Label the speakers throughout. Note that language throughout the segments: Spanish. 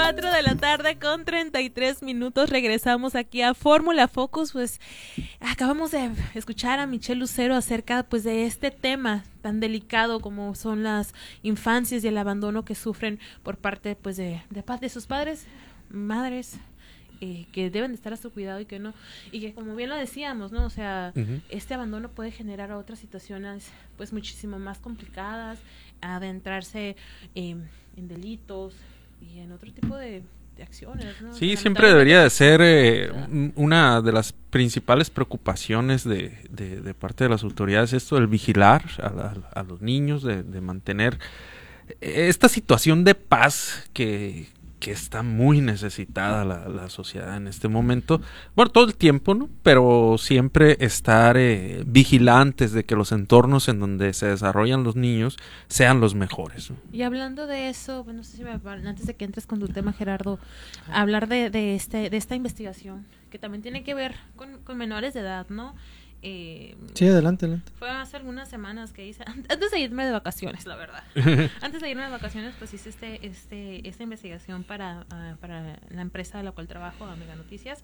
Speaker 1: 4 de la tarde con 33 minutos. Regresamos aquí a Fórmula Focus. Pues acabamos de escuchar a Michelle Lucero acerca pues de este tema tan delicado como son las infancias y el abandono que sufren por parte pues de sus padres, madres, que deben de estar a su cuidado y que no, y que como bien lo decíamos, ¿no? O sea, este abandono puede generar otras situaciones pues muchísimo más complicadas, adentrarse en delitos y en otro tipo de acciones, ¿no?
Speaker 2: Sí, siempre debería de ser una de las principales preocupaciones de parte de las autoridades, esto del vigilar a los niños, de mantener esta situación de paz que está muy necesitada la sociedad en este momento, bueno, todo el tiempo, ¿no? Pero siempre estar vigilantes de que los entornos en donde se desarrollan los niños sean los mejores, ¿no?
Speaker 1: Y hablando de eso, bueno, no sé si antes de que entres con tu tema, Gerardo, hablar de esta investigación que también tiene que ver con menores de edad, ¿no?
Speaker 3: Sí, adelante.
Speaker 1: Fue hace algunas semanas que hice, antes de irme de vacaciones, la verdad. Antes de irme de vacaciones, pues hice esta investigación para la empresa a la cual trabajo, Amiga Noticias.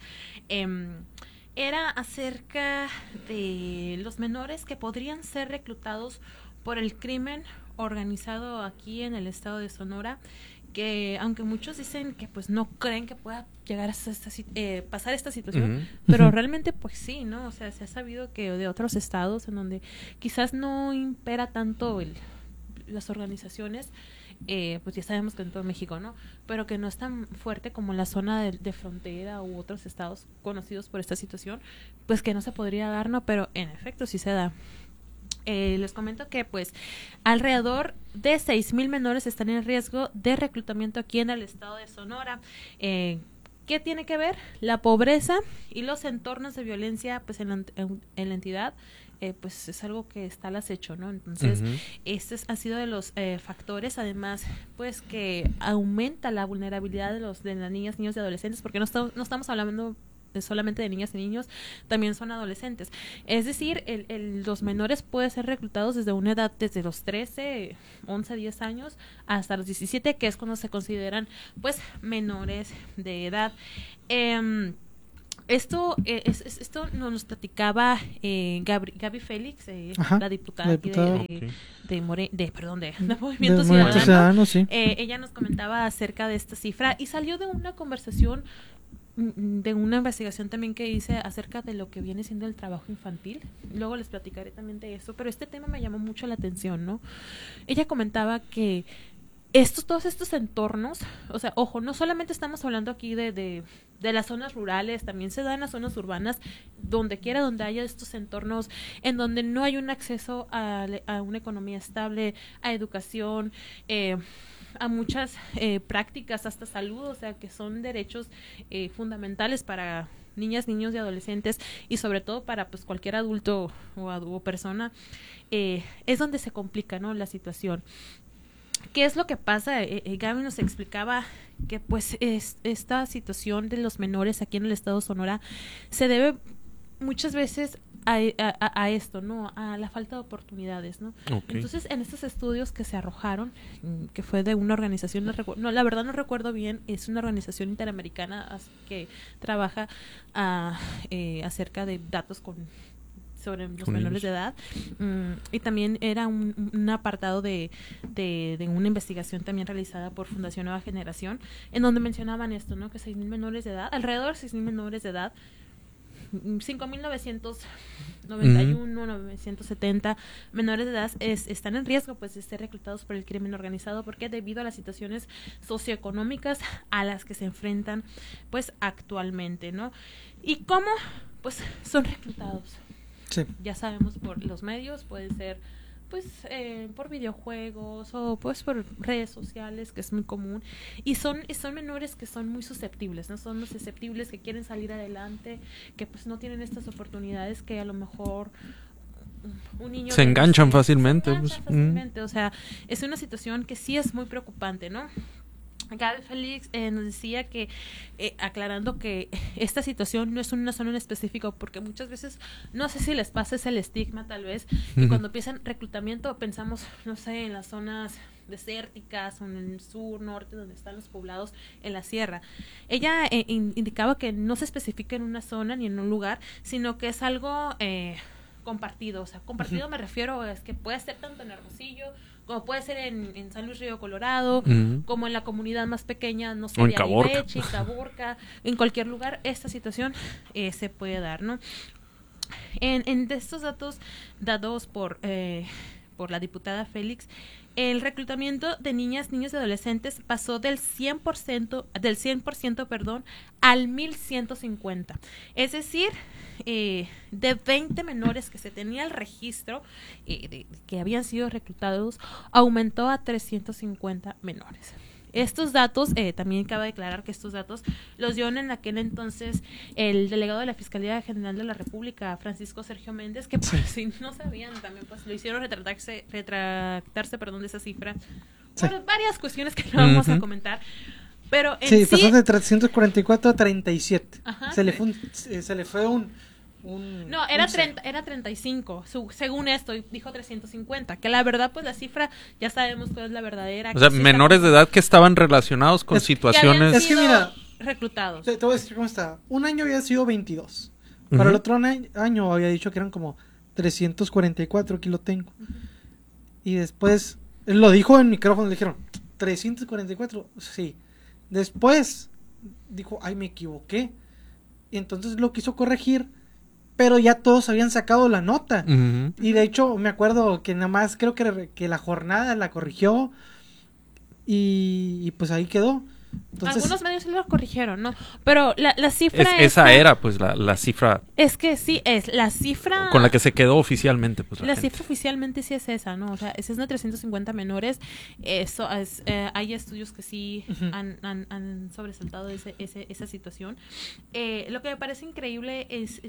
Speaker 1: Era acerca de los menores que podrían ser reclutados por el crimen organizado aquí en el estado de Sonora, que aunque muchos dicen que pues no creen que pueda llegar a pasar esta situación, pero realmente pues sí, ¿no? O sea, se ha sabido que de otros estados en donde quizás no impera tanto las organizaciones, pues ya sabemos que en todo México, ¿no? Pero que no es tan fuerte como la zona de frontera u otros estados conocidos por esta situación, pues que no se podría dar, ¿no? Pero en efecto sí se da. Les comento que pues alrededor de 6,000 menores están en riesgo de reclutamiento aquí en el estado de Sonora. ¿Qué tiene que ver? La pobreza y los entornos de violencia pues en la entidad, pues es algo que está al acecho, ¿no? Entonces, este ha sido de los factores, además, pues que aumenta la vulnerabilidad de las niñas, niños y adolescentes, porque no estamos hablando solamente de niñas y niños, también son adolescentes. Es decir, los menores pueden ser reclutados desde una edad, desde los 13, 11, 10 años hasta los 17, que es cuando se consideran pues menores de edad. Esto nos platicaba Gaby Félix, la diputada aquí de Movimiento Ciudadano.
Speaker 3: Sí.
Speaker 1: Ella nos comentaba acerca de esta cifra y salió de una conversación, de una investigación también que hice acerca de lo que viene siendo el trabajo infantil. Luego les platicaré también de eso, pero este tema me llamó mucho la atención, ¿no? Ella comentaba que todos estos entornos, o sea, ojo, no solamente estamos hablando aquí de las zonas rurales, también se da en las zonas urbanas, donde quiera donde haya estos entornos en donde no hay un acceso a una economía estable, a educación, a muchas prácticas, hasta salud, o sea, que son derechos fundamentales para niñas, niños y adolescentes, y sobre todo para pues cualquier adulto o persona, es donde se complica, ¿no?, la situación. ¿Qué es lo que pasa? Gaby nos explicaba que pues esta situación de los menores aquí en el estado de Sonora se debe muchas veces a esto, ¿no? A la falta de oportunidades, ¿no? Okay. Entonces, en estos estudios que se arrojaron, que fue de una organización, la verdad no recuerdo bien, es una organización interamericana que trabaja acerca de datos sobre los menores de edad, y también era un apartado de una investigación también realizada por Fundación Nueva Generación, en donde mencionaban esto, ¿no? Que 6,000 menores de edad, alrededor de 6,000 menores de edad, 5,991, 970 menores de edad están en riesgo pues de ser reclutados por el crimen organizado, porque debido a las situaciones socioeconómicas a las que se enfrentan pues actualmente, ¿no? ¿Y cómo? Pues son reclutados. Sí. Ya sabemos, por los medios, puede ser pues por videojuegos o pues por redes sociales, que es muy común, y son menores que son muy susceptibles, ¿no? Son los susceptibles que quieren salir adelante, que pues no tienen estas oportunidades que a lo mejor un niño...
Speaker 2: Se enganchan fácilmente.
Speaker 1: O sea, es una situación que sí es muy preocupante, ¿no? Gaby Félix nos decía que, aclarando que esta situación no es una zona en específico, porque muchas veces, no sé si les pasa, es el estigma tal vez, que cuando empiezan reclutamiento pensamos, no sé, en las zonas desérticas, o en el sur, norte, donde están los poblados en la sierra. Ella indicaba que no se especifica en una zona ni en un lugar, sino que es algo compartido. O sea, compartido me refiero es que puede ser tanto en Hermosillo, como puede ser en San Luis Río Colorado, como en la comunidad más pequeña, no sé,
Speaker 2: o en
Speaker 1: de Aribeche, Caborca, en cualquier lugar, esta situación se puede dar, ¿no? En de estos datos dados por la diputada Félix, el reclutamiento de niñas, niños y adolescentes pasó del 100%, al 1,150. Es decir, de 20 menores que se tenía el registro que habían sido reclutados, aumentó a 350 menores. Estos datos, también cabe declarar que estos datos los dio en aquel entonces el delegado de la Fiscalía General de la República, Francisco Sergio Méndez, que pues, si no sabían también, pues lo hicieron retractarse de esa cifra, por varias cuestiones que no vamos a comentar. Pero en
Speaker 3: pasó de 344 a 37.
Speaker 1: Ajá.
Speaker 3: Se le fue un
Speaker 1: no, era 35, según esto, dijo 350, que la verdad, pues la cifra, ya sabemos cuál es la verdadera.
Speaker 2: O sea, menores de edad que estaban relacionados con situaciones...
Speaker 3: Es que mira,
Speaker 1: reclutados.
Speaker 3: Te voy a decir cómo está. Un año había sido 22. Para el otro año había dicho que eran como 344, aquí lo tengo. Y después, lo dijo en micrófono, le dijeron, 344, sí. Después, dijo, ay, me equivoqué. Y entonces lo quiso corregir, pero ya todos habían sacado la nota. Y de hecho, me acuerdo que nada más creo que la jornada la corrigió y pues ahí quedó. Entonces,
Speaker 1: algunos medios sí lo corrigieron, ¿no? Pero la cifra
Speaker 2: esa era pues la cifra.
Speaker 1: Es que sí, es la cifra
Speaker 2: con la que se quedó oficialmente, pues
Speaker 1: la cifra oficialmente sí es esa, ¿no? O sea, es de 350 menores. Eso es, hay estudios que sí han sobresaltado esa situación. Lo que me parece increíble es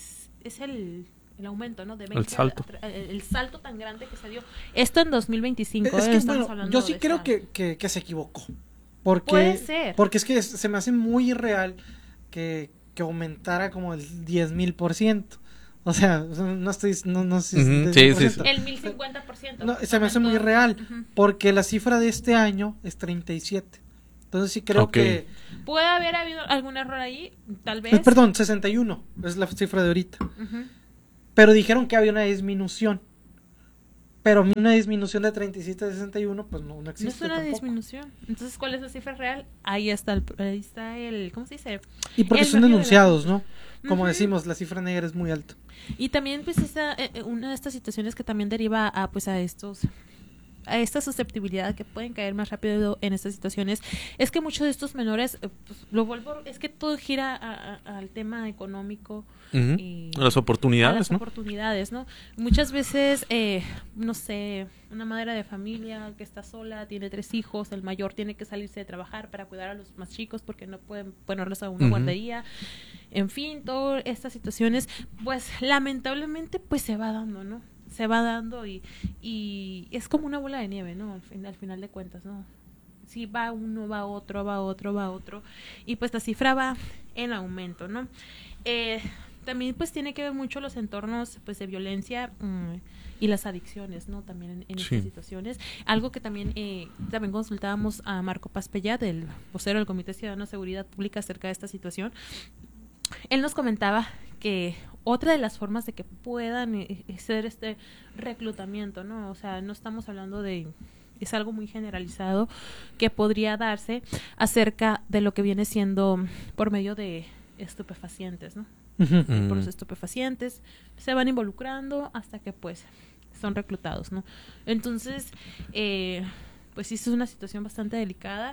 Speaker 1: el aumento, ¿no? De 20 el salto tan grande que se dio. Esto en 2025.
Speaker 3: Es que, bueno, yo sí creo que se equivocó. Puede ser. Porque es que se me hace muy irreal que aumentara como el 10,000%. O sea, no estoy... No sé,
Speaker 2: sí.
Speaker 1: El 1,050%.
Speaker 3: No, se me hace muy irreal. Porque la cifra de este año es 37. Entonces sí creo que...
Speaker 1: ¿Puede haber habido algún error ahí? Tal vez.
Speaker 3: Perdón, 61 es la cifra de ahorita. Pero dijeron que había una disminución. Pero una disminución de 37 a 61, pues no existe.
Speaker 1: No es una
Speaker 3: tampoco.
Speaker 1: disminución. Entonces, ¿cuál es la cifra real? Ahí está el ¿cómo se dice?
Speaker 3: Y porque son denunciados, ¿no? Como decimos, la cifra negra es muy alta.
Speaker 1: Y también, pues, una de estas situaciones que también deriva a esta susceptibilidad que pueden caer más rápido en estas situaciones, es que muchos de estos menores, pues, es que todo gira al tema económico.
Speaker 2: Las oportunidades,
Speaker 1: ¿no? Muchas veces, no sé, una madre de familia que está sola, tiene 3 hijos, el mayor tiene que salirse de trabajar para cuidar a los más chicos porque no pueden ponerlos a una guardería. En fin, todas estas situaciones, pues, lamentablemente, pues, se va dando, ¿no? Se va dando y es como una bola de nieve, ¿no? Al final de cuentas, ¿no? Si va uno, va otro, y pues la cifra va en aumento, ¿no? También pues tiene que ver mucho los entornos pues de violencia y las adicciones, ¿no? También en estas situaciones. Algo que también consultábamos a Marco Paspellat, el vocero del Comité Ciudadano de Seguridad Pública, acerca de esta situación. Él nos comentaba que otra de las formas de que puedan hacer este reclutamiento, ¿no? O sea, no estamos hablando es algo muy generalizado que podría darse acerca de lo que viene siendo por medio de estupefacientes, ¿no? Por los estupefacientes se van involucrando hasta que pues son reclutados, ¿no? Entonces, pues sí, es una situación bastante delicada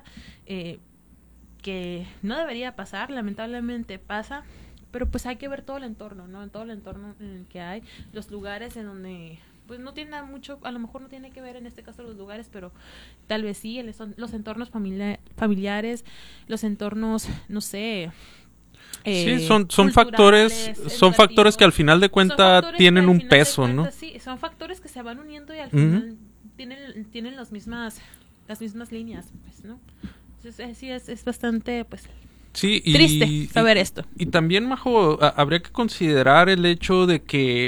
Speaker 1: que no debería pasar, lamentablemente pasa, pero pues hay que ver todo el entorno, ¿no? En todo el entorno en el que hay, los lugares en donde pues no tiene mucho, a lo mejor no tiene que ver en este caso los lugares, pero tal vez sí, los entornos familiares, los entornos, no sé,
Speaker 2: sí, son factores que al final de cuentas tienen un peso, ¿no?
Speaker 1: Sí, son factores que se van uniendo y al final tienen las mismas líneas, pues, ¿no? Entonces, sí, es bastante, pues, triste saber esto.
Speaker 2: Y también, Majo, habría que considerar el hecho de que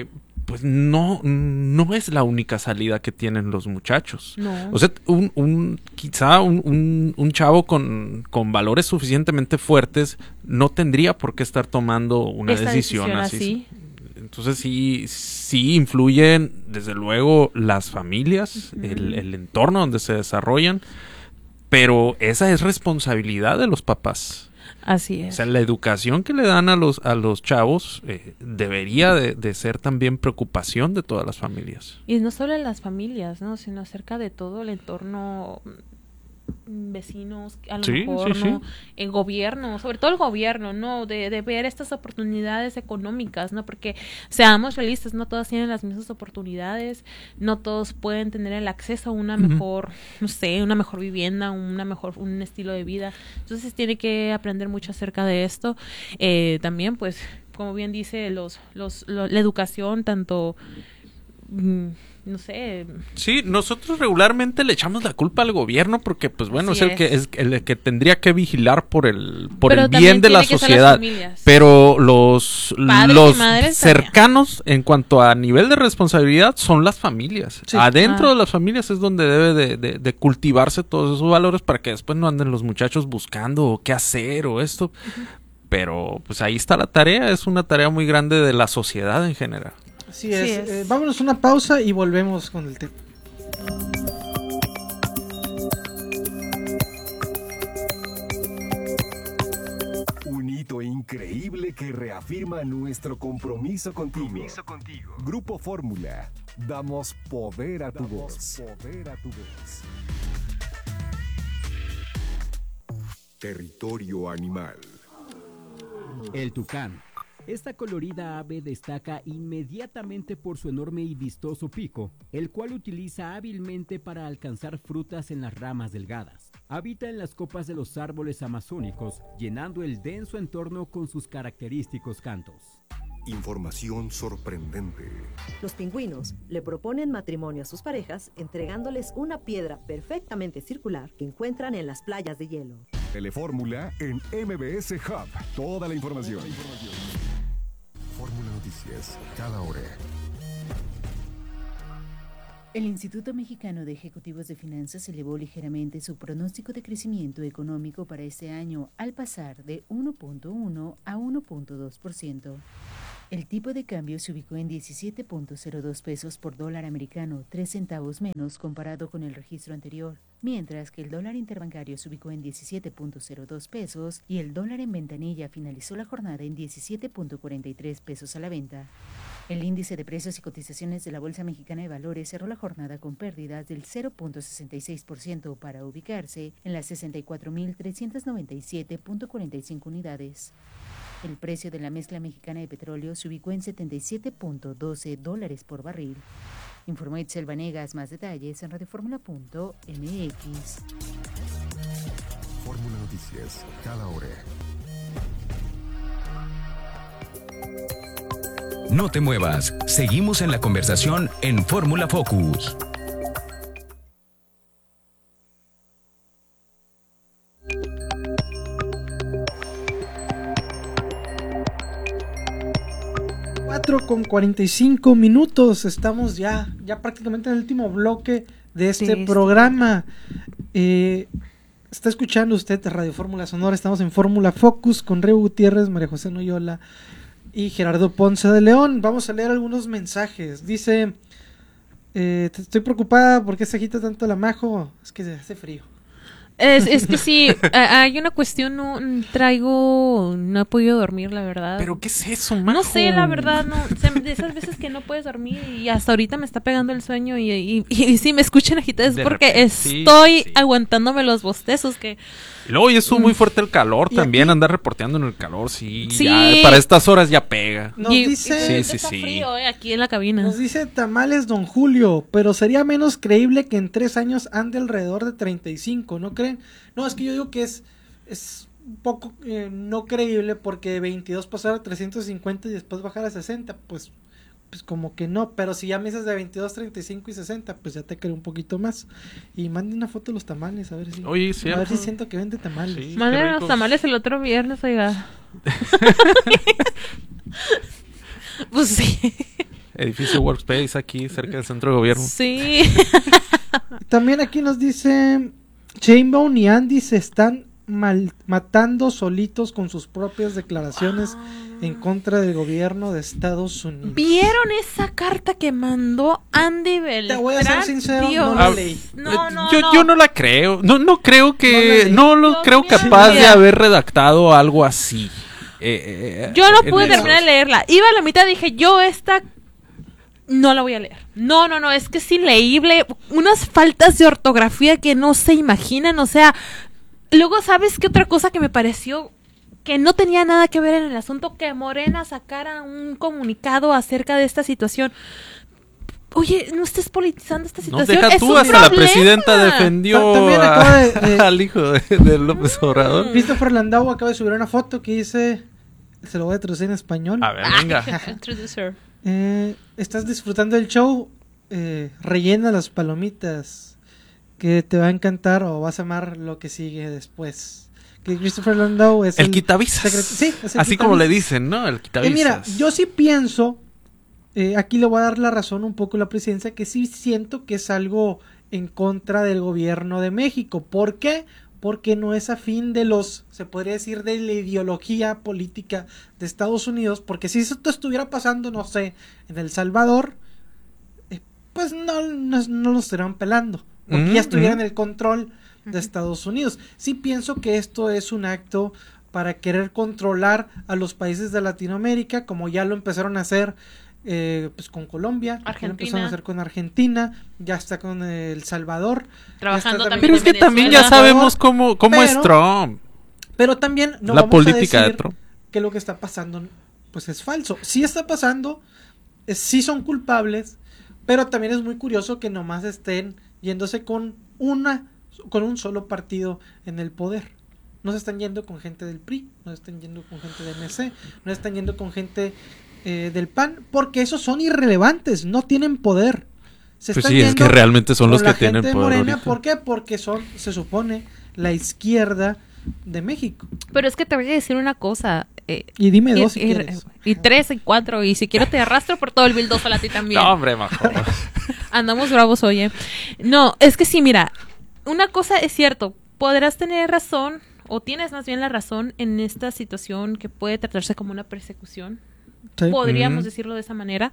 Speaker 2: pues no es la única salida que tienen los muchachos.
Speaker 1: No.
Speaker 2: O sea, quizá un chavo con valores suficientemente fuertes no tendría por qué estar tomando una decisión así. Entonces sí influyen desde luego las familias, el entorno donde se desarrollan, pero esa es responsabilidad de los papás.
Speaker 1: Así es.
Speaker 2: O sea, la educación que le dan a los chavos debería de ser también preocupación de todas las familias.
Speaker 1: Y no solo en las familias, ¿no? Sino acerca de todo el entorno, vecinos, a lo mejor, ¿no? El gobierno, sobre todo el gobierno, ¿no? De ver estas oportunidades económicas, ¿no? Porque seamos realistas, no todos tienen las mismas oportunidades, no todos pueden tener el acceso a una mejor, no sé, una mejor vivienda, un estilo de vida. Entonces tiene que aprender mucho acerca de esto. También, pues, como bien dice, la educación, tanto no sé.
Speaker 2: Sí, nosotros regularmente le echamos la culpa al gobierno porque, pues bueno, es el que tendría que vigilar por el bien de la sociedad. Pero los cercanos en cuanto a nivel de responsabilidad son las familias. Sí. Adentro de las familias es donde debe de cultivarse todos esos valores para que después no anden los muchachos buscando qué hacer o esto. Pero pues ahí está la tarea, es una tarea muy grande de la sociedad en general.
Speaker 3: Así es. Vámonos a una pausa y volvemos con el tema.
Speaker 4: Un hito increíble que reafirma nuestro compromiso contigo. Grupo Fórmula. Damos poder a tu voz. Territorio animal.
Speaker 5: El tucán. Esta colorida ave destaca inmediatamente por su enorme y vistoso pico, el cual utiliza hábilmente para alcanzar frutas en las ramas delgadas. Habita en las copas de los árboles amazónicos, llenando el denso entorno con sus característicos cantos.
Speaker 4: Información sorprendente.
Speaker 6: Los pingüinos le proponen matrimonio a sus parejas entregándoles una piedra perfectamente circular que encuentran en las playas de hielo.
Speaker 4: Telefórmula en MBS Hub. Toda la información. Fórmula Noticias, cada hora.
Speaker 7: El Instituto Mexicano de Ejecutivos de Finanzas elevó ligeramente su pronóstico de crecimiento económico para este año al pasar de 1.1 a 1.2%. El tipo de cambio se ubicó en 17.02 pesos por dólar americano, 3 centavos menos comparado con el registro anterior, mientras que el dólar interbancario se ubicó en 17.02 pesos y el dólar en ventanilla finalizó la jornada en 17.43 pesos a la venta. El índice de precios y cotizaciones de la Bolsa Mexicana de Valores cerró la jornada con pérdidas del 0.66% para ubicarse en las 64.397.45 unidades. El precio de la mezcla mexicana de petróleo se ubicó en $77.12 por barril. Informó Itzel Vanegas. Más detalles en radioformula.mx.
Speaker 4: Fórmula Noticias, cada hora.
Speaker 8: No te muevas. Seguimos en la conversación en Fórmula Focus.
Speaker 3: Con 45 minutos, estamos ya prácticamente en el último bloque de este programa. Está escuchando usted Radio Fórmula Sonora, estamos en Fórmula Focus con Reu Gutiérrez, María José Noyola y Gerardo Ponce de León. Vamos a leer algunos mensajes. Dice, estoy preocupada porque se agita tanto la Majo, es que se hace frío.
Speaker 1: Es que sí, hay una cuestión, no he podido dormir, la verdad.
Speaker 2: ¿Pero qué es eso, Majo?
Speaker 1: No sé, la verdad, de esas veces que no puedes dormir y hasta ahorita me está pegando el sueño y si me escuchan agitada es porque estoy aguantándome los bostezos que...
Speaker 2: Y luego hoy estuvo muy fuerte el calor también, andar reporteando en el calor, ya, para estas horas ya pega.
Speaker 3: Nos dice...
Speaker 1: Está frío, aquí en la cabina.
Speaker 3: Nos dice Tamales Don Julio, pero sería menos creíble que en 3 años ande alrededor de 35, ¿no creen? No, es que yo digo que es un poco no creíble porque de 22 pasar a 350 y después bajar a 60, pues como que no, pero si ya me dices de 22, 35 y 60, pues ya te creo un poquito más. Y mande una foto de los tamales, a ver si...
Speaker 2: Oye, ¿cierto?
Speaker 3: A ver si siento que vende tamales.
Speaker 1: Sí, manden los tamales el otro viernes, oiga. Pues sí.
Speaker 2: Edificio Workspace aquí cerca del centro de gobierno.
Speaker 1: Sí.
Speaker 3: También aquí nos dice Sheinbaum y Andy se están matando solitos con sus propias declaraciones en contra del gobierno de Estados Unidos.
Speaker 1: ¿Vieron esa carta que mandó Andy Beltrán?
Speaker 3: Te voy a ser sincero,
Speaker 1: Dios.
Speaker 3: no la leí.
Speaker 2: Yo no la creo. No creo que...
Speaker 3: No
Speaker 2: No lo
Speaker 1: Dios
Speaker 2: creo
Speaker 1: mío.
Speaker 2: capaz de
Speaker 1: Mira.
Speaker 2: haber redactado algo así.
Speaker 1: Yo no pude terminar de leerla. Iba a la mitad y dije, yo esta no la voy a leer. No, es que es inleíble. Unas faltas de ortografía que no se imaginan, o sea... Luego, ¿sabes qué otra cosa que me pareció que no tenía nada que ver en el asunto? Que Morena sacara un comunicado acerca de esta situación. Oye, no estés politizando esta
Speaker 2: No,
Speaker 1: situación.
Speaker 2: deja
Speaker 1: es
Speaker 2: tú,
Speaker 1: un
Speaker 2: hasta la
Speaker 1: problema.
Speaker 2: presidenta defendió
Speaker 3: También acaba de-
Speaker 2: al hijo de López Obrador.
Speaker 3: Christopher Landau acaba de subir una foto que dice, se lo voy a traducir en español.
Speaker 2: A ver, venga.
Speaker 1: Introducer.
Speaker 3: Estás disfrutando del show, rellena las palomitas, que te va a encantar o vas a amar lo que sigue después. Que Christopher Landau es
Speaker 2: El quitavisas.
Speaker 3: Sí, es el
Speaker 2: Así como
Speaker 3: quitavisas.
Speaker 2: le dicen, ¿no? El quitavisas.
Speaker 3: Mira, yo sí pienso, aquí le voy a dar la razón un poco a la presidencia, que sí siento que es algo en contra del gobierno de México. ¿Por qué? Porque no es afín de se podría decir, de la ideología política de Estados Unidos, porque si esto estuviera pasando, no sé, en El Salvador, pues no lo estarían pelando, porque ya estuvieran en el control de Estados Unidos. Sí pienso que esto es un acto para querer controlar a los países de Latinoamérica, como ya lo empezaron a hacer pues con Colombia, ya lo empezaron a hacer con Argentina, ya está con El Salvador,
Speaker 1: Trabajando
Speaker 3: ya está
Speaker 1: también
Speaker 2: Pero es que
Speaker 1: en
Speaker 2: también
Speaker 1: Venezuela.
Speaker 2: ya sabemos cómo es
Speaker 3: Pero-
Speaker 2: Trump.
Speaker 3: pero también no
Speaker 2: La
Speaker 3: vamos
Speaker 2: política
Speaker 3: a
Speaker 2: de
Speaker 3: decir
Speaker 2: Trump.
Speaker 3: que lo que está pasando pues es falso. Sí está pasando, sí son culpables, pero también es muy curioso que nomás estén yéndose con un solo partido en el poder. No se están yendo con gente del PRI, no se están yendo con gente del MC, no se están yendo con gente del PAN, porque esos son irrelevantes, no tienen poder. Se
Speaker 2: Pues
Speaker 3: están
Speaker 2: sí, es
Speaker 3: yendo
Speaker 2: que realmente son
Speaker 3: con
Speaker 2: los que
Speaker 3: la
Speaker 2: tienen
Speaker 3: gente de
Speaker 2: poder
Speaker 3: Morena.
Speaker 2: ahorita.
Speaker 3: ¿Por qué? Porque son, se supone, la izquierda de México.
Speaker 1: Pero es que te voy a decir una cosa.
Speaker 3: Y dime dos si quieres.
Speaker 1: Y 3 y 4. Y si quiero te arrastro por todo el bildoso a ti también.
Speaker 2: No, hombre, mejor.
Speaker 1: Andamos bravos, oye. No, es que sí, mira. Una cosa es cierto. Podrás tener razón, o tienes más bien la razón, en esta situación que puede tratarse como una persecución.
Speaker 3: Sí.
Speaker 1: Podríamos decirlo de esa manera.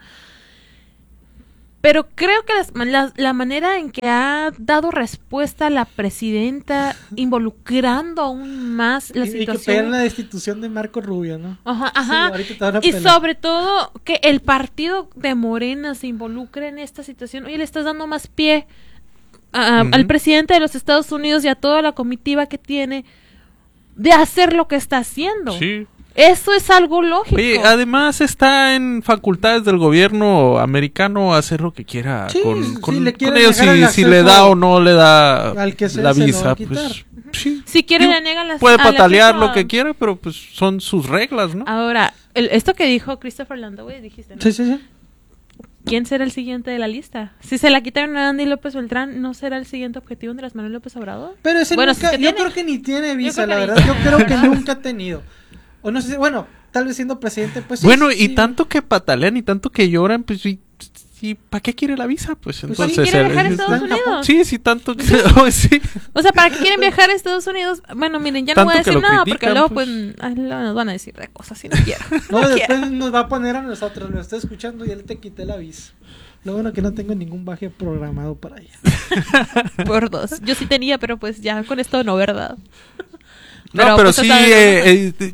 Speaker 1: Pero creo que la manera en que ha dado respuesta la presidenta, involucrando aún más la
Speaker 3: Y que pegan
Speaker 1: situación.
Speaker 3: la destitución de Marco Rubio, ¿no?
Speaker 1: Ajá,
Speaker 3: Sí,
Speaker 1: ajá.
Speaker 3: ahorita te van a
Speaker 1: Y
Speaker 3: pelar.
Speaker 1: sobre todo que el partido de Morena se involucre en esta situación. Oye, le estás dando más pie al presidente de los Estados Unidos y a toda la comitiva que tiene de hacer lo que está haciendo.
Speaker 2: Sí.
Speaker 1: Eso es algo lógico.
Speaker 2: Oye, además está en facultades del gobierno americano hacer lo que quiera
Speaker 3: Sí,
Speaker 2: con
Speaker 3: si le quieren
Speaker 2: ellos,
Speaker 3: negar el
Speaker 2: si le
Speaker 3: acceso
Speaker 2: da o no le da
Speaker 3: al que sea,
Speaker 2: la
Speaker 3: se lo va
Speaker 2: visa,
Speaker 3: a quitar.
Speaker 2: pues sí.
Speaker 1: Si quiere
Speaker 2: Digo,
Speaker 1: le niegan las
Speaker 2: puede
Speaker 1: al
Speaker 2: patalear
Speaker 1: acceso
Speaker 2: lo
Speaker 1: a-
Speaker 2: que quiera, pero pues son sus reglas, ¿no?
Speaker 1: Ahora, esto que dijo Christopher Landau, dijiste, ¿no?
Speaker 3: Sí, sí, sí.
Speaker 1: ¿Quién será el siguiente de la lista? Si se la quitaron a Andy López Beltrán, ¿no será el siguiente objetivo de Andrés Manuel López Obrador?
Speaker 3: Pero ese
Speaker 1: Bueno,
Speaker 3: nunca,
Speaker 1: sí que
Speaker 3: yo
Speaker 1: tiene.
Speaker 3: creo que ni tiene visa,
Speaker 1: creo
Speaker 3: la
Speaker 1: que ni
Speaker 3: verdad. Yo
Speaker 1: tiene.
Speaker 3: creo que nunca ha tenido. O no sé si, bueno, tal vez siendo presidente, pues sí.
Speaker 2: Bueno, y
Speaker 3: sí.
Speaker 2: tanto que patalean y tanto que lloran, pues sí, ¿para qué quiere la visa? Pues
Speaker 3: sí,
Speaker 2: entonces...
Speaker 1: quiere viajar a Estados
Speaker 3: está en Japón.
Speaker 1: Unidos.
Speaker 2: Sí, sí, tanto... oh, sí.
Speaker 1: O sea, ¿para qué quieren viajar a Estados Unidos? Bueno, miren, ya no
Speaker 2: Tanto
Speaker 1: voy a
Speaker 2: que
Speaker 1: decir
Speaker 2: lo
Speaker 1: nada, porque
Speaker 2: critican,
Speaker 1: luego
Speaker 2: pues.
Speaker 1: pues ay, luego nos van a decir de cosas si no quiero.
Speaker 3: No,
Speaker 1: No
Speaker 3: después
Speaker 1: quiero.
Speaker 3: nos va a poner a nosotros, lo está escuchando y él te quité la visa. Lo bueno que no tengo ningún viaje programado para allá.
Speaker 1: Por dos. Yo sí tenía, pero pues ya con esto no, ¿verdad?
Speaker 2: No, pero
Speaker 1: pues,
Speaker 2: sí,
Speaker 1: o sea,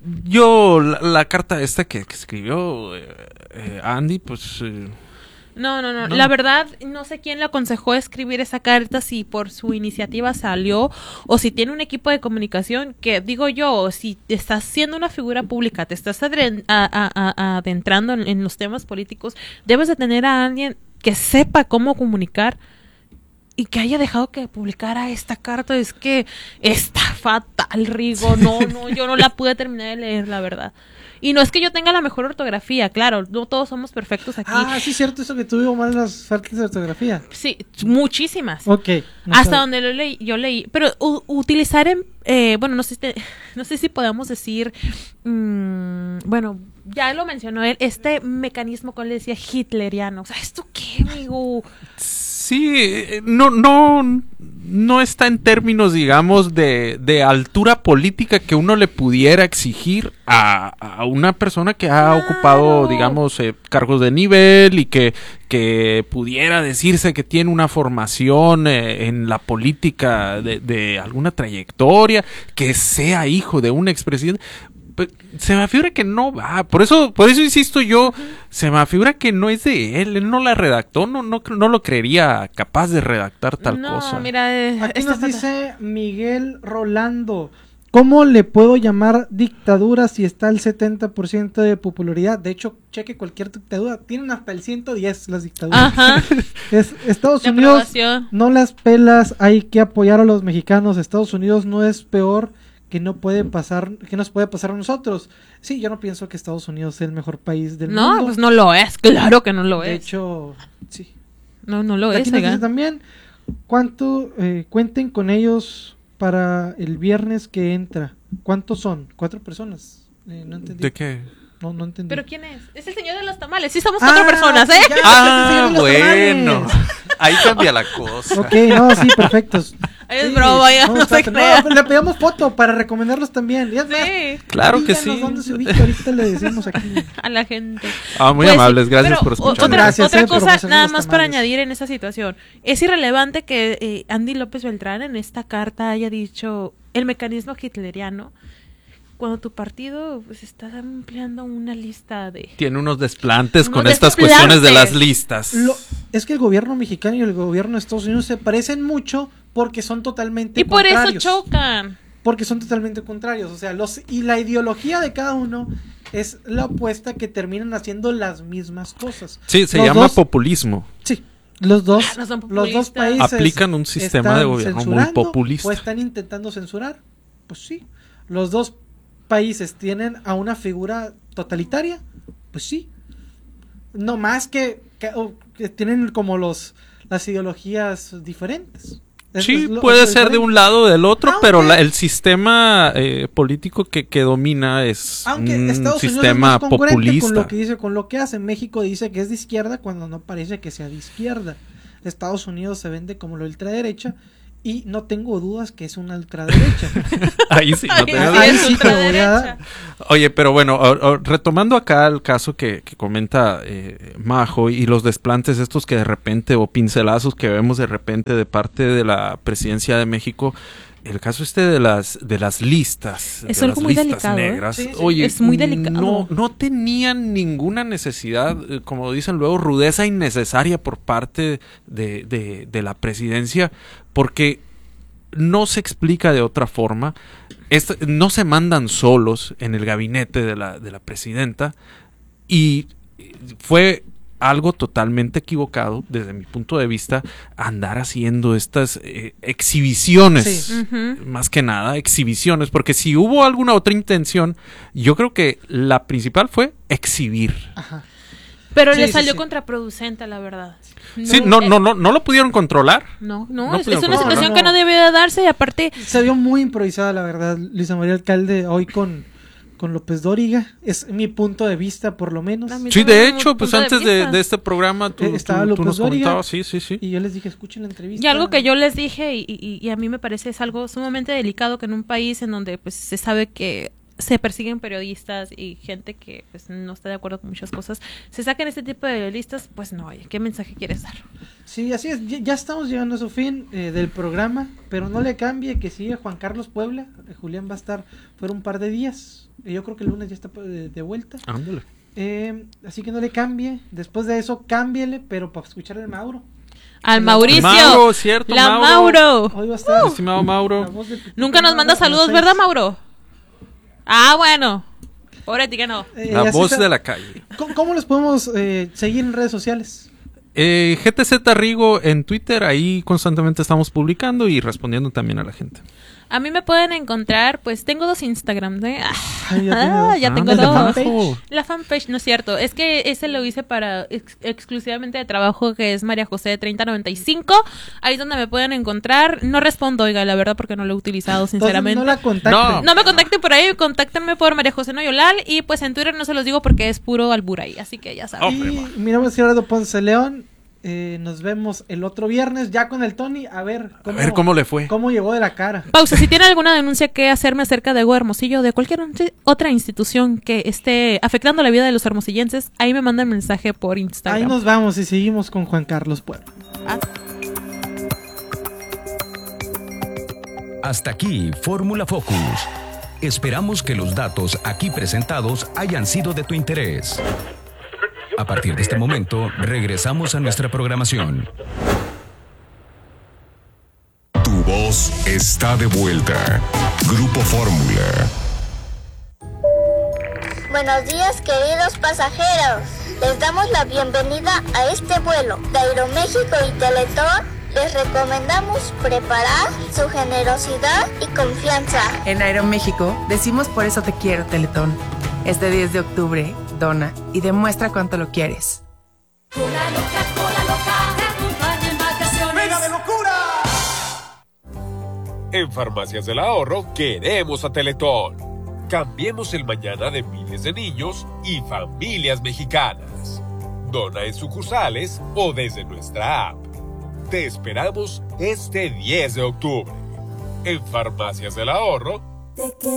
Speaker 2: yo, la carta esta que escribió Andy, pues...
Speaker 1: No.
Speaker 2: No.
Speaker 1: La verdad, no sé quién le aconsejó escribir esa carta, si por su iniciativa salió o si tiene un equipo de comunicación, que digo yo, si estás siendo una figura pública, te estás adentrando en los temas políticos, debes de tener a alguien que sepa cómo comunicar y que haya dejado que publicara esta carta. Es que está fatal, Rigo. No, yo no la pude terminar de leer, la verdad. Y no es que yo tenga la mejor ortografía, claro, no todos somos perfectos aquí.
Speaker 3: Ah, sí, cierto, eso que tuvo mal las faltas de ortografía.
Speaker 1: Sí, muchísimas.
Speaker 3: Ok. no
Speaker 1: Hasta
Speaker 3: sabía.
Speaker 1: donde yo leí. Pero utilizar bueno, no sé si podemos decir bueno, ya lo mencionó él, este mecanismo que él decía hitleriano. O sea, ¿esto qué, amigo?
Speaker 2: Sí, no está en términos, digamos, de altura política que uno le pudiera exigir a una persona que ha ocupado, digamos, cargos de nivel y que pudiera decirse que tiene una formación en la política de alguna trayectoria, que sea hijo de un expresidente. Se me figura que no va, por eso insisto yo, se me figura que no es de él no la redactó, no lo creería capaz de redactar tal cosa.
Speaker 1: No, mira,
Speaker 3: aquí nos dice Miguel Rolando, ¿cómo le puedo llamar dictadura si está al 70% de popularidad? De hecho, cheque cualquier dictadura, tienen hasta el 110 las dictaduras.
Speaker 1: Ajá.
Speaker 3: Estados
Speaker 1: De
Speaker 3: Unidos
Speaker 1: aprobación.
Speaker 3: no las pelas, hay que apoyar a los mexicanos. Estados Unidos no es peor que nos puede pasar a nosotros. Sí, yo no pienso que Estados Unidos sea el mejor país del mundo.
Speaker 1: No, pues no lo es, claro que no lo
Speaker 3: De
Speaker 1: es.
Speaker 3: hecho, sí.
Speaker 1: No lo
Speaker 3: Aquí
Speaker 1: es,
Speaker 3: nos
Speaker 1: oiga.
Speaker 3: dice también, cuenten con ellos para el viernes que entra. ¿Cuántos son? 4 personas. No entendí.
Speaker 2: ¿De qué?
Speaker 3: No entendí.
Speaker 1: ¿Pero quién es? Es el señor de los tamales. Sí, somos 4 personas, ¿eh?
Speaker 3: Sí, ya,
Speaker 2: Bueno, ahí cambia la cosa.
Speaker 3: Ok, no, sí, perfectos.
Speaker 1: Es
Speaker 3: Sí,
Speaker 1: broma, ya, no se
Speaker 3: exacto.
Speaker 1: crea.
Speaker 3: Le pedimos foto para recomendarlos también. Ya,
Speaker 1: Sí,
Speaker 2: Claro que
Speaker 3: díganos
Speaker 2: sí.
Speaker 3: dónde se ubica, ahorita le decimos aquí.
Speaker 1: a la gente.
Speaker 2: Muy
Speaker 1: Pues,
Speaker 2: amables, gracias
Speaker 1: pero
Speaker 2: por escuchar.
Speaker 1: Otra,
Speaker 3: Gracias,
Speaker 1: otra
Speaker 3: por
Speaker 1: cosa,
Speaker 3: hacernos
Speaker 1: nada
Speaker 3: los
Speaker 1: más para
Speaker 3: tamales.
Speaker 1: añadir en esa situación. Es irrelevante que Andy López Beltrán en esta carta haya dicho el mecanismo hitleriano cuando tu partido pues está ampliando una lista de...
Speaker 2: Tiene unos desplantes
Speaker 1: Unos
Speaker 2: con estas
Speaker 1: desplantes.
Speaker 2: cuestiones de las listas.
Speaker 3: Es que el gobierno mexicano y el gobierno de Estados Unidos se parecen mucho porque son totalmente
Speaker 1: Y por eso
Speaker 3: contrarios.
Speaker 1: chocan.
Speaker 3: Porque son totalmente contrarios. O sea, y la ideología de cada uno es la opuesta, que terminan haciendo las mismas cosas.
Speaker 2: Sí, se
Speaker 3: Los
Speaker 2: llama
Speaker 3: dos-
Speaker 2: populismo.
Speaker 3: Sí, los dos,
Speaker 1: No son
Speaker 3: los dos
Speaker 1: populistas.
Speaker 3: países
Speaker 2: Aplican un sistema
Speaker 3: están
Speaker 2: de gobierno muy
Speaker 3: censurando
Speaker 2: populista.
Speaker 3: o están intentando censurar. Pues sí. Los dos países tienen a una figura totalitaria. Pues sí. No más que tienen como las ideologías diferentes.
Speaker 2: Sí,
Speaker 3: Es lo
Speaker 2: puede ser
Speaker 3: diferente.
Speaker 2: de un lado o del otro,
Speaker 3: Aunque-
Speaker 2: pero el sistema político que domina es
Speaker 3: Aunque
Speaker 2: un
Speaker 3: Estados Unidos es
Speaker 2: sistema
Speaker 3: más congruente
Speaker 2: populista.
Speaker 3: con lo que dice, con lo que hace. México dice que es de izquierda cuando no parece que sea de izquierda. Estados Unidos se vende como la ultraderecha y no tengo dudas que es una ultraderecha.
Speaker 2: Ahí sí, no
Speaker 1: Ahí
Speaker 2: tengas
Speaker 1: sí
Speaker 2: duda.
Speaker 3: Ahí
Speaker 1: es
Speaker 3: sí te lo voy a dar.
Speaker 1: ultraderecha.
Speaker 2: Oye, pero bueno, retomando acá el caso que comenta Majo y los desplantes estos que de repente, o pincelazos que vemos de repente de parte de la presidencia de México, el caso de las listas,
Speaker 1: Es
Speaker 2: de
Speaker 1: algo
Speaker 2: las
Speaker 1: muy
Speaker 2: listas
Speaker 1: delicado, ¿eh?
Speaker 2: negras,
Speaker 3: Sí, sí.
Speaker 2: oye,
Speaker 1: Es muy delicado.
Speaker 2: no tenían ninguna necesidad, como dicen luego, rudeza innecesaria por parte de la presidencia, porque no se explica de otra forma. No se mandan solos en el gabinete de la presidenta, y fue algo totalmente equivocado desde mi punto de vista andar haciendo estas exhibiciones,
Speaker 3: Sí.
Speaker 1: Ujú.
Speaker 2: más que nada exhibiciones, porque si hubo alguna otra intención, yo creo que la principal fue exhibir.
Speaker 3: Ajá.
Speaker 1: Pero
Speaker 3: Sí,
Speaker 1: le
Speaker 3: sí,
Speaker 1: salió
Speaker 3: sí.
Speaker 1: contraproducente, la verdad.
Speaker 2: Sí, no lo pudieron controlar.
Speaker 1: No,
Speaker 2: No
Speaker 1: es
Speaker 2: pudieron
Speaker 1: una
Speaker 2: controlar.
Speaker 1: situación
Speaker 3: No.
Speaker 1: que no debió de darse y aparte...
Speaker 3: Se vio muy improvisada, la verdad, Luisa María Alcalde, hoy con López Dóriga. Es mi punto de vista, por lo menos.
Speaker 1: A mí
Speaker 2: Sí,
Speaker 1: también
Speaker 2: de
Speaker 1: me
Speaker 2: hecho, pues
Speaker 1: punto de
Speaker 2: antes de
Speaker 1: vista.
Speaker 2: este programa tú
Speaker 3: Estaba
Speaker 2: nos
Speaker 3: López Dóriga.
Speaker 2: comentabas, sí.
Speaker 3: Y yo les dije, escuchen la entrevista.
Speaker 1: Y algo que yo les dije y a mí me parece es algo sumamente delicado que en un país en donde pues se sabe que se persiguen periodistas y gente que pues no está de acuerdo con muchas cosas, se saquen este tipo de listas, pues no, oye, ¿qué mensaje quieres dar?
Speaker 3: Sí, así es. Ya estamos llegando a su fin del programa, pero no le cambie que sigue Juan Carlos Puebla. Julián va a estar por un par de días. Yo creo que el lunes ya está de vuelta.
Speaker 2: Ándale.
Speaker 3: Así que no le cambie. Después de eso, cámbiele, pero para escuchar al Mauro.
Speaker 1: Al
Speaker 3: La-
Speaker 1: Mauricio,
Speaker 2: Mauro, cierto,
Speaker 1: la
Speaker 2: Mauro.
Speaker 1: Mauro.
Speaker 3: Hoy va a estar
Speaker 2: Estimado
Speaker 3: la
Speaker 2: Mauro.
Speaker 3: voz del Pipito
Speaker 1: Nunca nos manda
Speaker 3: Mauro a las
Speaker 1: saludos,
Speaker 3: 6.
Speaker 1: ¿verdad, Mauro? Ah, bueno. Ahora ti que no.
Speaker 2: La
Speaker 3: Así
Speaker 2: voz
Speaker 3: está.
Speaker 2: de la calle.
Speaker 3: ¿Cómo los podemos seguir en redes sociales?
Speaker 2: GTZ Rigo en Twitter, ahí constantemente estamos publicando y respondiendo también a la gente.
Speaker 1: A mí me pueden encontrar, pues tengo 2 Instagrams, ¿eh? Ya tengo
Speaker 3: ¿la
Speaker 1: 2.
Speaker 3: fanpage?
Speaker 1: La fanpage, no es cierto. Es que ese lo hice para exclusivamente de trabajo, que es María José 3095. Ahí es donde me pueden encontrar. No respondo, oiga, la verdad, porque no lo he utilizado, sinceramente.
Speaker 3: Entonces, no la contacten.
Speaker 1: No me contacten por ahí, contáctenme por María José Noyolal. Y pues en Twitter no se los digo porque es puro albur ahí, así que ya saben.
Speaker 3: Y miramos a Gerardo Ponce León. Nos vemos el otro viernes ya con el Tony. A ver
Speaker 2: cómo le fue.
Speaker 3: Cómo llegó de la cara.
Speaker 1: Pausa. Si tiene alguna denuncia que hacerme acerca de Hugo Hermosillo o de cualquier otra institución que esté afectando la vida de los hermosillenses, ahí me mandan mensaje por Instagram.
Speaker 3: Ahí nos vamos y seguimos con Juan Carlos Puebla.
Speaker 8: Hasta aquí, Fórmula Focus. Esperamos que los datos aquí presentados hayan sido de tu interés. A partir de este momento, regresamos a nuestra programación.
Speaker 4: Tu voz está de vuelta. Grupo Fórmula.
Speaker 9: Buenos días, queridos pasajeros. Les damos la bienvenida a este vuelo de Aeroméxico y Teletón. Les recomendamos preparar su generosidad y confianza.
Speaker 10: En Aeroméxico decimos por eso te quiero, Teletón. Este 10 de octubre, dona y demuestra cuánto lo quieres.
Speaker 11: Cola loca, te acompaña en vacaciones. ¡Venga de locura!
Speaker 12: En Farmacias del Ahorro queremos a Teletón. Cambiemos el mañana de miles de niños y familias mexicanas. Dona en sucursales o desde nuestra app. Te esperamos este 10 de octubre. En Farmacias del Ahorro.
Speaker 11: Te